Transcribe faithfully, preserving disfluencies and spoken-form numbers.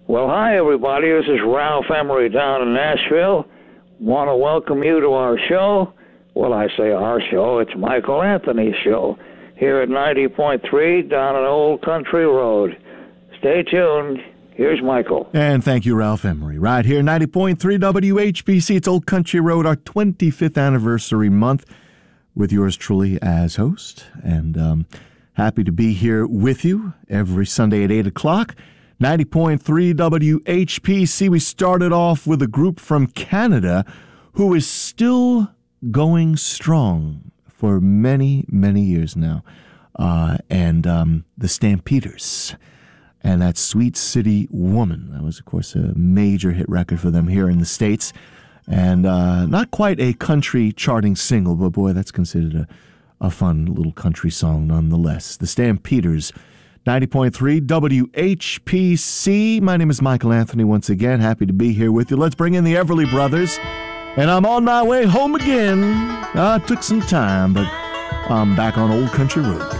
Well, hi, everybody. This is Ralph Emery down in Nashville. Want to welcome you to our show. Well, I say our show. It's Michael Anthony's show here at ninety point three down on Old Country Road. Stay tuned. Here's Michael. And thank you, Ralph Emery. Right here, ninety point three W H B C. It's Old Country Road, our twenty-fifth anniversary month, with yours truly as host. And um, happy to be here with you every Sunday at eight o'clock. ninety point three W H P C. We started off with a group from Canada who is still going strong for many, many years now. Uh, and um, the Stampeders. And that Sweet City Woman. That was, of course, a major hit record for them here in the States. And uh, not quite a country charting single, but boy, that's considered a, a fun little country song nonetheless. The Stampeders. ninety point three W H P C. My name is Michael Anthony once again. Happy to be here with you. Let's bring in the Everly Brothers. And I'm on my way home again. Uh, it took some time, but I'm back on Old Country Road.